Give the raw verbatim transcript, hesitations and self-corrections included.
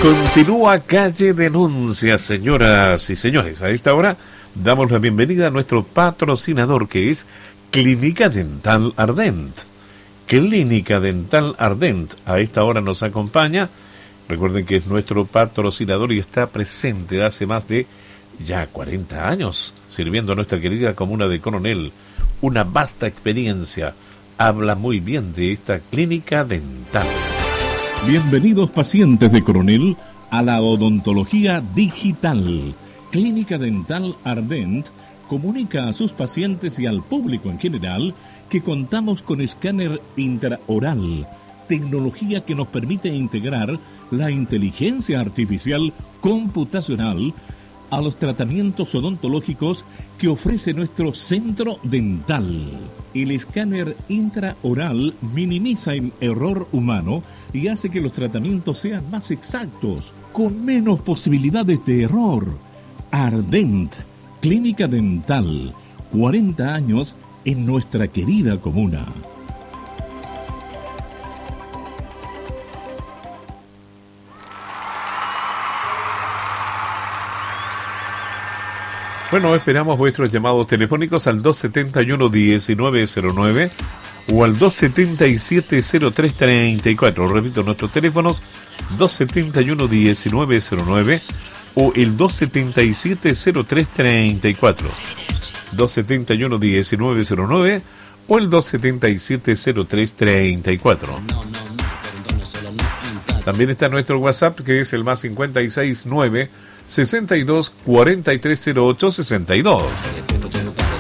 Continúa Calle Denuncia, señoras y señores. A esta hora damos la bienvenida a nuestro patrocinador, que es Clínica Dental Ardent. Clínica Dental Ardent a esta hora nos acompaña. Recuerden que es nuestro patrocinador y está presente hace más de ya cuarenta años sirviendo a nuestra querida comuna de Coronel. Una vasta experiencia. Habla muy bien de esta clínica dental. Bienvenidos pacientes de Coronel a la odontología digital. Clínica Dental Ardent comunica a sus pacientes y al público en general que contamos con escáner intraoral, tecnología que nos permite integrar la inteligencia artificial computacional a los tratamientos odontológicos que ofrece nuestro centro dental. El escáner intraoral minimiza el error humano y hace que los tratamientos sean más exactos, con menos posibilidades de error. Ardent, Clínica Dental, cuarenta años en nuestra querida comuna. Bueno, esperamos vuestros llamados telefónicos al dos setenta y uno, diecinueve cero nueve o al dos setenta y siete, cero tres treinta y cuatro. Repito, nuestros teléfonos dos setenta y uno, diecinueve cero nueve o el dos setenta y siete, cero tres treinta y cuatro. dos setenta y uno, diecinueve cero nueve o el dos setenta y siete, cero tres treinta y cuatro. También está nuestro WhatsApp, que es el más cincuenta y seis nueve sesenta y dos, cuarenta y tres cero ocho, sesenta y dos.